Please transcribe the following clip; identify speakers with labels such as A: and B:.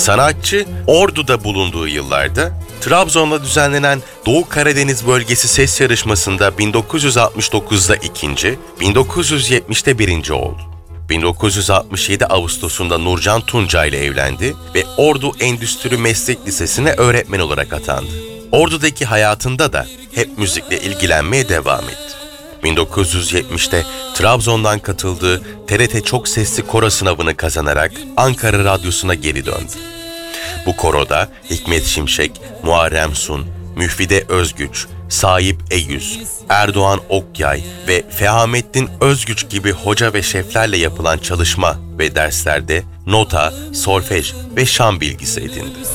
A: Sanatçı, Ordu'da bulunduğu yıllarda Trabzon'da düzenlenen Doğu Karadeniz Bölgesi Ses Yarışması'nda 1969'da ikinci, 1970'te birinci oldu. 1967 Ağustos'unda Nurcan Tunca ile evlendi ve Ordu Endüstri Meslek Lisesi'ne öğretmen olarak atandı. Ordu'daki hayatında da hep müzikle ilgilenmeye devam etti. 1970'te Trabzon'dan katıldığı TRT Çok Sesli Koro sınavını kazanarak Ankara Radyosu'na geri döndü. Bu koroda Hikmet Şimşek, Muharrem Sun, Müfide Özgüç, Sahip Eyüz, Erdoğan Okyay ve Fehamettin Özgüç gibi hoca ve şeflerle yapılan çalışma ve derslerde nota, solfej ve şan bilgisi edindi.